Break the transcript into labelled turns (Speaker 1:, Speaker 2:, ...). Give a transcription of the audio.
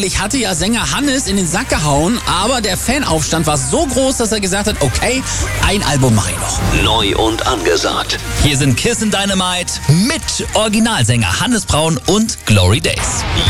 Speaker 1: Eigentlich hatte ja Sänger Hannes in den Sack gehauen, aber der Fanaufstand war so groß, dass er gesagt hat, okay, ein Album mache ich noch.
Speaker 2: Neu und angesagt.
Speaker 3: Hier sind Kiss and Dynamite mit Originalsänger Hannes Braun und Glory Days.